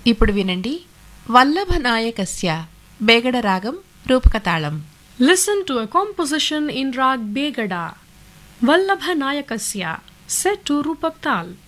ఇప్పుడు వినండి వల్లభనాయకస్య బేగడ రాగం రూపకతాళం. Listen to a composition in Rag Begada, Vallabha Nayakasya, set to Rupak Tal.